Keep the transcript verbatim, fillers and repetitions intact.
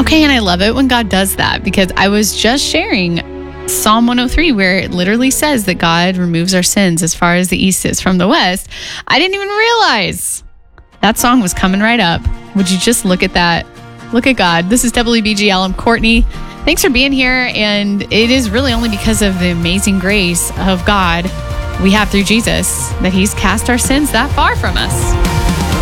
Okay, and I love it when God does that, because I was just sharing Psalm one oh three, where it literally says that God removes our sins as far as the east is from the west. I didn't even realize that song was coming right up. Would you just look at that? Look at God. This is W B G L. I'm Courtney. Thanks for being here. And it is really only because of the amazing grace of God we have through Jesus that he's cast our sins that far from us.